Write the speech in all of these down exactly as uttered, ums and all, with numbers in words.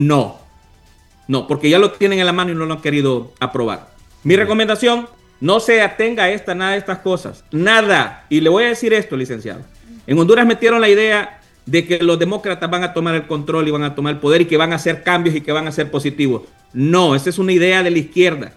No, no, porque ya lo tienen en la mano y no lo han querido aprobar. Mi recomendación, no se atenga a esta, nada de estas cosas, nada. Y le voy a decir esto, licenciado. En Honduras metieron la idea de que los demócratas van a tomar el control y van a tomar el poder y que van a hacer cambios y que van a ser positivos. No, esa es una idea de la izquierda.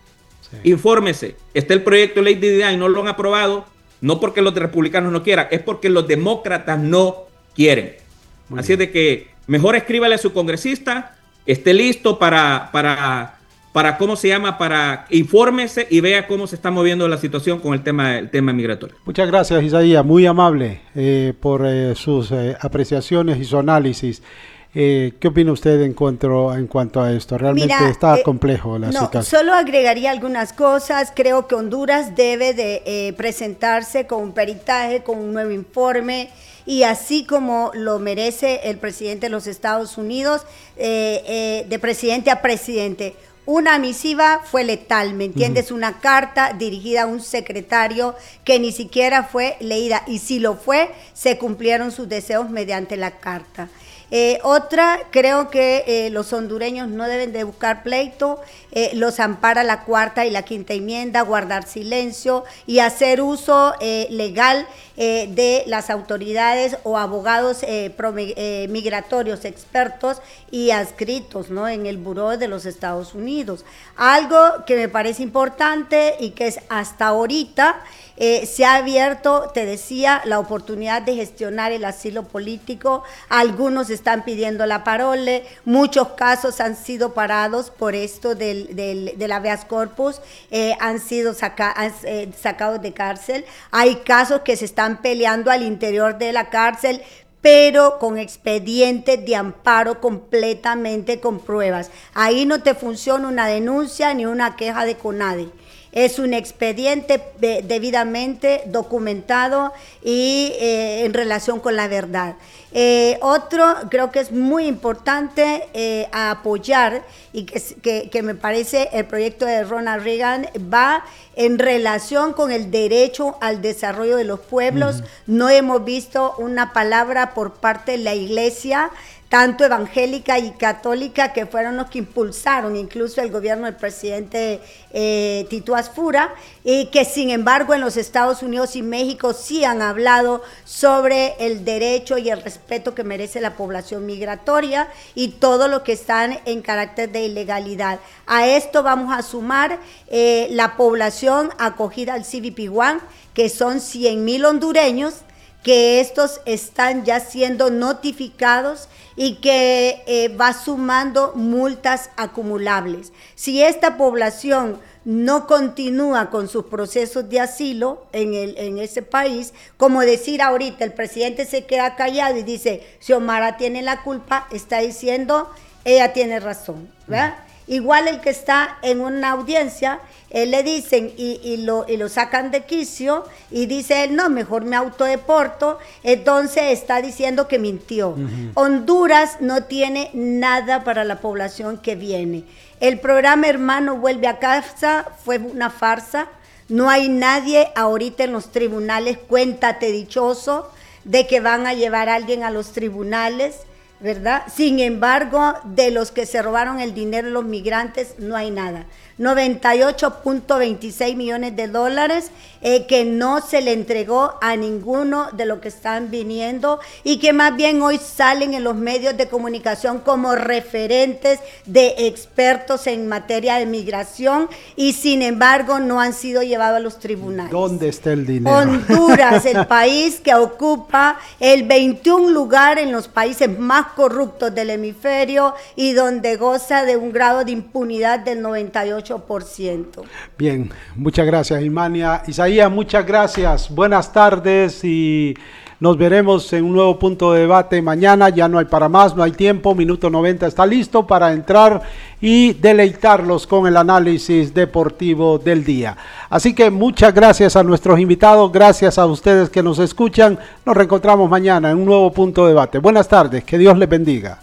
Sí. Infórmese, está el proyecto de ley de identidad y no lo han aprobado, no porque los republicanos no quieran, es porque los demócratas no quieren. Muy Así bien. Es de que mejor escríbale a su congresista, esté listo para, para, para ¿cómo se llama? Para infórmese y vea cómo se está moviendo la situación con el tema, el tema migratorio. Muchas gracias, Isaías, muy amable eh, por eh, sus eh, apreciaciones y su análisis. Eh, ¿Qué opina usted en cuanto, en cuanto a esto? Realmente Mira, está eh, complejo la no, situación. Solo agregaría algunas cosas. Creo que Honduras debe de eh, presentarse con un peritaje, con un nuevo informe, y así como lo merece el presidente de los Estados Unidos, eh, eh, de presidente a presidente. Una misiva fue letal, ¿me entiendes? Uh-huh. Una carta dirigida a un secretario que ni siquiera fue leída, y si lo fue, se cumplieron sus deseos mediante la carta. Eh, otra, creo que eh, los hondureños no deben de buscar pleito, eh, los ampara la cuarta y la quinta enmienda, guardar silencio y hacer uso eh, legal eh, de las autoridades o abogados eh, pro, eh, migratorios expertos y adscritos, ¿no?, en el Buró de los Estados Unidos. Algo que me parece importante y que es hasta ahorita, Eh, se ha abierto, te decía, la oportunidad de gestionar el asilo político. Algunos están pidiendo la parole, muchos casos han sido parados por esto del, del, del habeas corpus, eh, han sido saca, han, eh, sacados de cárcel. Hay casos que se están peleando al interior de la cárcel, pero con expedientes de amparo completamente con pruebas. Ahí no te funciona una denuncia ni una queja de CONADE. Es un expediente de, debidamente documentado y eh, en relación con la verdad. Eh, otro, creo que es muy importante eh, a apoyar y que, que, que me parece el proyecto de Ronald Reagan va en relación con el derecho al desarrollo de los pueblos. Uh-huh. No hemos visto una palabra por parte de la iglesia, tanto evangélica y católica, que fueron los que impulsaron incluso el gobierno del presidente eh, Tito Asfura, y que sin embargo en los Estados Unidos y México sí han hablado sobre el derecho y el respeto que merece la población migratoria y todo lo que están en carácter de ilegalidad. A esto vamos a sumar eh, la población acogida al C B P uno, que son cien mil hondureños, que estos están ya siendo notificados y que eh, va sumando multas acumulables. Si esta población no continúa con sus procesos de asilo en, el, en ese país, como decir ahorita, el presidente se queda callado y dice, Xiomara tiene la culpa, está diciendo, ella tiene razón, ¿verdad? Igual el que está en una audiencia, él le dicen y, y, lo, y lo sacan de quicio y dice él, no, mejor me autodeporto, entonces está diciendo que mintió. Uh-huh. Honduras no tiene nada para la población que viene. El programa Hermano Vuelve a Casa fue una farsa, no hay nadie ahorita en los tribunales, cuéntate dichoso, de que van a llevar a alguien a los tribunales, ¿verdad? Sin embargo, de los que se robaron el dinero de los migrantes, no hay nada. noventa y ocho punto veintiséis millones de dólares eh, que no se le entregó a ninguno de los que están viniendo y que más bien hoy salen en los medios de comunicación como referentes de expertos en materia de migración y sin embargo no han sido llevados a los tribunales. ¿Dónde está el dinero? Honduras, el país que ocupa el veintiún lugar en los países más corruptos del hemisferio y donde goza de un grado de impunidad del noventa y ocho por ciento. Bien, muchas gracias, Imania. Isaías, muchas gracias. Buenas tardes y nos veremos en un nuevo punto de debate mañana. Ya no hay para más, no hay tiempo. Minuto noventa está listo para entrar y deleitarlos con el análisis deportivo del día. Así que muchas gracias a nuestros invitados, gracias a ustedes que nos escuchan. Nos reencontramos mañana en un nuevo punto de debate. Buenas tardes, que Dios les bendiga.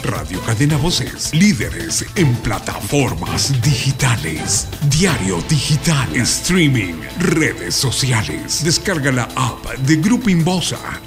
Radio Cadena Voces, líderes en plataformas digitales. Diario digital, streaming, redes sociales. Descarga la app de Grupo Inbosa.